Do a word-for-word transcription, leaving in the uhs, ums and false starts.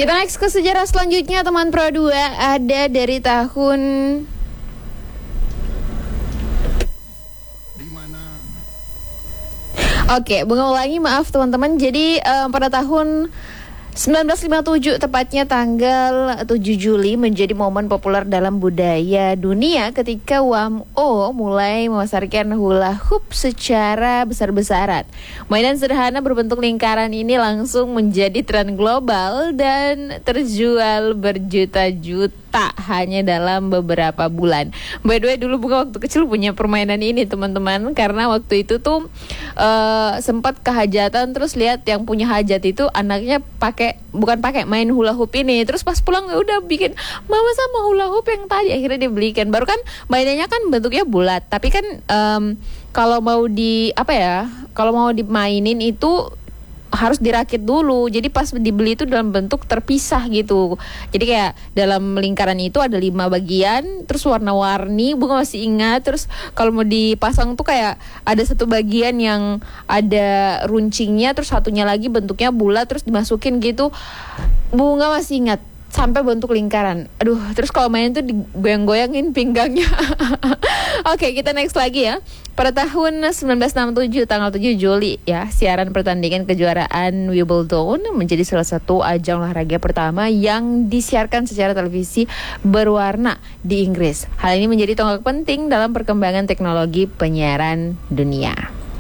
Kita next ke sejarah selanjutnya teman Pro dua. Ada dari tahun Oke, bunga ulangi, maaf teman-teman. Jadi um, pada tahun sembilan belas lima puluh tujuh, tepatnya tanggal tujuh Juli, menjadi momen populer dalam budaya dunia ketika W A M O mulai memasarkan hula hoop secara besar-besaran. Mainan sederhana berbentuk lingkaran ini langsung menjadi tren global dan terjual berjuta-juta hanya dalam beberapa bulan. By the way, dulu Bunga waktu kecil punya permainan ini teman-teman, karena waktu itu tuh uh, sempat kehajatan, terus lihat yang punya hajat itu anaknya pakai bukan pakai main hula hoop ini, terus pas pulang ya udah bikin mama sama hula hoop yang tadi, akhirnya dia belikan. Baru kan mainannya kan bentuknya bulat, tapi kan um, kalau mau di apa ya kalau mau dimainin itu harus dirakit dulu. Jadi pas dibeli itu dalam bentuk terpisah gitu. Jadi kayak dalam lingkaran itu ada lima bagian, terus warna-warni, Bunga masih ingat. Terus kalau mau dipasang tuh kayak ada satu bagian yang ada runcingnya, terus satunya lagi bentuknya bulat, terus dimasukin gitu. Bunga masih ingat sampai bentuk lingkaran. Aduh, terus kalau main tuh digoyang-goyangin pinggangnya. Oke, kita next lagi ya. Pada tahun sembilan belas enam puluh tujuh, tanggal tujuh Juli ya, siaran pertandingan kejuaraan Wimbledon menjadi salah satu ajang olahraga pertama yang disiarkan secara televisi berwarna di Inggris. Hal ini menjadi tonggak penting dalam perkembangan teknologi penyiaran dunia.